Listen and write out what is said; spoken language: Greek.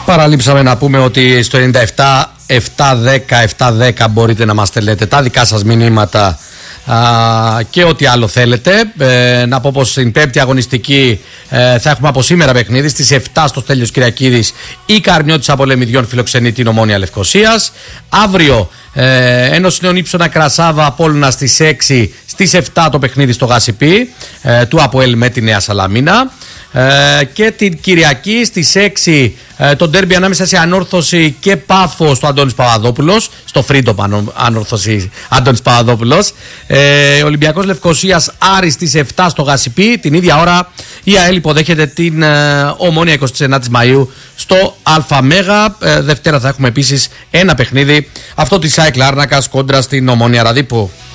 Παραλείψαμε να πούμε ότι στο 97-710-710 μπορείτε να μας στελέτε τα δικά σας μηνύματα και ό,τι άλλο θέλετε. Να πω πως στην πέμπτη αγωνιστική θα έχουμε από σήμερα παιχνίδι στις 7 στο Στέλιος Κυριακίδης η Καρμιώτης από Λεμιδιών φιλοξενεί την Ομόνοια Λευκωσίας. Αύριο Ένωση Νέων Ύψωνα Κρασάβα Απόλλωνα στις 6, στις 7 το παιχνίδι στο Γασιπί του ΑΠΟΕΛ με τη Νέα Σαλαμίνα. Και την Κυριακή στις 6 το ντέρμπι ανάμεσα σε Ανόρθωση και Πάφο στο Αντώνης Παπαδόπουλος, στο Freedom Ανόρθωση Αντώνης Παπαδόπουλος. Ολυμπιακός Λευκωσίας Άρης στις 7 στο Γασιπί. Την ίδια ώρα η ΑΕΛ υποδέχεται την Ομόνοια 29 Μαΐου στο ΑΜέγα. Δευτέρα θα έχουμε επίσης ένα παιχνίδι, αυτό της ΑΕΚ Λάρνακας κόντρα στην Ομόνοια Ραδίππου.